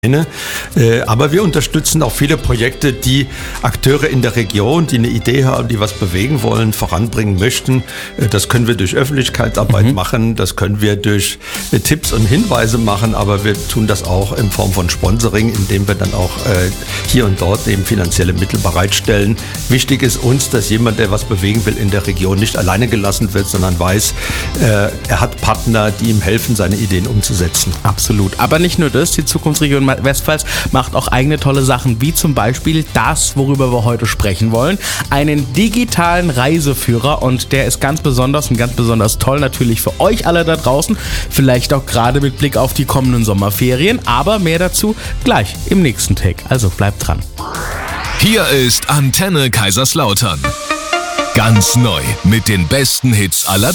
Aber wir unterstützen auch viele Projekte, die Akteure in der Region, die eine Idee haben, die was bewegen wollen, voranbringen möchten. Das können wir durch Öffentlichkeitsarbeit machen, das können wir durch Tipps und Hinweise machen, aber wir tun das auch in Form von Sponsoring, indem wir dann auch hier und dort eben finanzielle Mittel bereitstellen. Wichtig ist uns, dass jemand, der was bewegen will in der Region, nicht alleine gelassen wird, sondern weiß, er hat Partner, die ihm helfen, seine Ideen umzusetzen. Absolut. Aber nicht nur das, die Zukunftsregion Westpfalz macht auch eigene tolle Sachen, wie zum Beispiel das, worüber wir heute sprechen wollen, einen digitalen Reiseführer, und der ist ganz besonders und ganz besonders toll natürlich für euch alle da draußen, vielleicht auch gerade mit Blick auf die kommenden Sommerferien, aber mehr dazu gleich im nächsten Take, also bleibt dran. Hier ist Antenne Kaiserslautern. Ganz neu mit den besten Hits aller